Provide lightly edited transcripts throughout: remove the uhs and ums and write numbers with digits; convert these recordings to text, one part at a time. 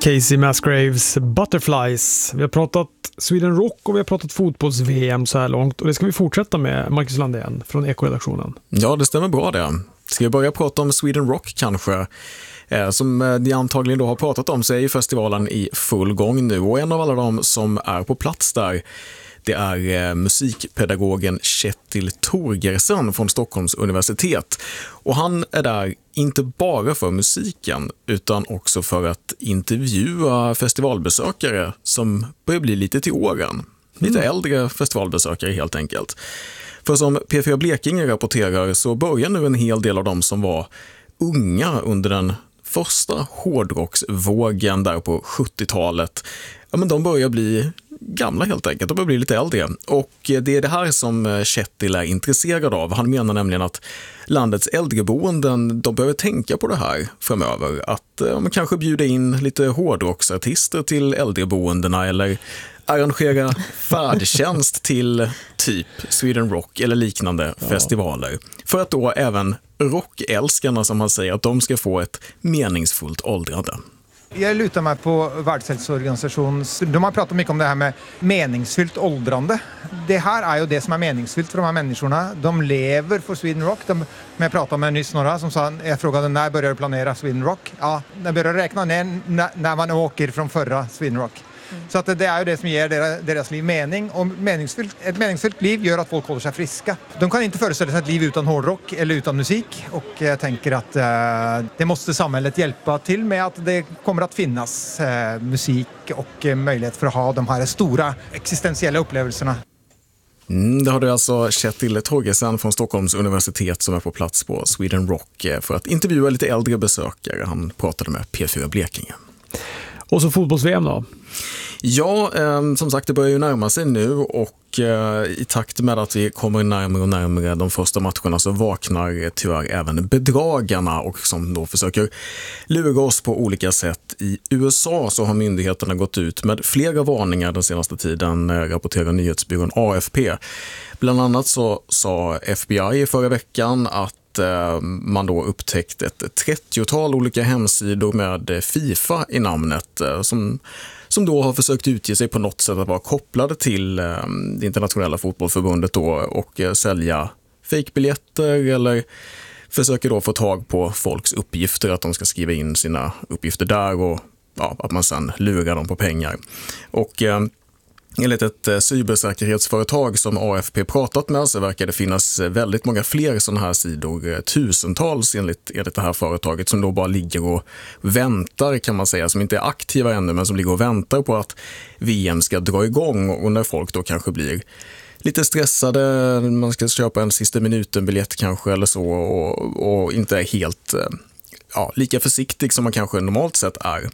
Casey Musgraves Butterflies. Vi har pratat Sweden Rock och vi har pratat fotbolls-VM så här långt. Och det ska vi fortsätta med, Marcus Landén från Eko-redaktionen. Ja, det stämmer bra det. Ska vi börja prata om Sweden Rock kanske? Som ni antagligen då har pratat om så är ju festivalen i full gång nu. Och en av alla de som är på plats där, det är musikpedagogen Kjetil Torgersen från Stockholms universitet. Och han är där inte bara för musiken utan också för att intervjua festivalbesökare som börjar bli lite till åren. Lite äldre festivalbesökare helt enkelt. För som P4 Blekinge rapporterar så börjar nu en hel del av dem som var unga under den första hårdrocksvågen där på 70-talet. Ja, men de börjar bli gamla helt enkelt, de börjar bli lite äldre. Och det är det här som Kjetil är intresserad av. Han menar nämligen att landets äldreboenden, de behöver tänka på det här framöver. Att kanske bjuda in lite hårdrocksartister till äldreboendena eller arrangera färdtjänst till typ Sweden Rock eller liknande festivaler. För att då även rockälskarna, som han säger, att de ska få ett meningsfullt åldrande. Jag lutar mig på Världshälsoorganisationen. De har pratat mycket om det här med meningsfyllt åldrande. Det här är ju det som är meningsfyllt för de här människorna. De lever för Sweden Rock. Jag pratade med nyss några som sa, jag frågade när börjar du planera Sweden Rock? Ja, jag börjar räkna ner när man åker från förra Sweden Rock. Så att det är ju det som ger deras liv mening. Och ett meningsfullt liv gör att folk håller sig friska. De kan inte föreställa sig ett liv utan hårdrock eller utan musik. Och jag tänker att det måste samhället hjälpa till med, att det kommer att finnas musik och möjlighet för att ha de här stora existentiella upplevelserna. Det har du alltså Kjetil Torgersen från Stockholms universitet som är på plats på Sweden Rock för att intervjua lite äldre besökare. Han pratade med P4 Blekinge. Och så fotbolls-VM då? Ja, som sagt, det börjar ju närma sig nu och i takt med att vi kommer närmare och närmare de första matcherna så vaknar tyvärr även bedragarna och som då försöker lura oss på olika sätt. I USA så har myndigheterna gått ut med flera varningar den senaste tiden, rapporterar nyhetsbyrån AFP. Bland annat så sa FBI förra veckan att man då upptäckt ett 30-tal olika hemsidor med FIFA i namnet som då har försökt utge sig på något sätt att vara kopplade till det internationella fotbollförbundet då och sälja fejkbiljetter eller försöker då få tag på folks uppgifter, att de ska skriva in sina uppgifter där och att man sen lurar dem på pengar. Och enligt ett cybersäkerhetsföretag som AFP pratat med så verkar det finnas väldigt många fler sådana här sidor, tusentals enligt det här företaget, som då bara ligger och väntar kan man säga, som inte är aktiva ännu men som ligger och väntar på att VM ska dra igång och när folk då kanske blir lite stressade, man ska köpa en sista minuten-biljett kanske eller så och inte är helt lika försiktig som man kanske normalt sett är.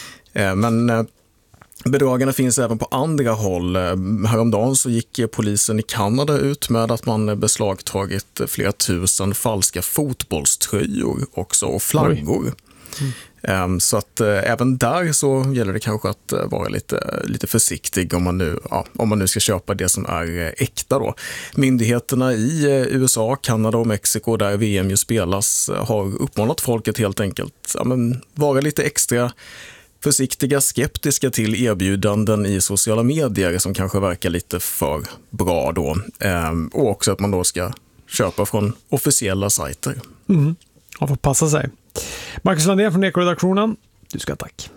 Men bedragarna finns även på andra håll. Häromdagen så gick polisen i Kanada ut med att man beslagtagit flera tusen falska fotbollströjor också och flaggor. Så att även där så gäller det kanske att vara lite försiktig om man nu ska köpa det som är äkta då. Myndigheterna i USA, Kanada och Mexiko där VM ju spelas har uppmanat folket helt enkelt vara lite extra försiktiga, skeptiska till erbjudanden i sociala medier som kanske verkar lite för bra då. Och också att man då ska köpa från officiella sajter. Man får passa sig. Marcus Landén från Eko-redaktionen, du ska tack.